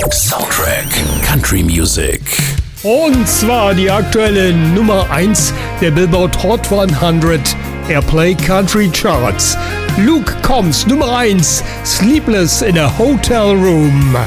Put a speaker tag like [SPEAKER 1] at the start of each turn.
[SPEAKER 1] Soundtrack Country Music.
[SPEAKER 2] Und zwar die aktuelle Nummer 1 der Billboard Hot 100 Airplay Country Charts. Luke Combs, Nummer 1, Sleepless in a Hotel Room.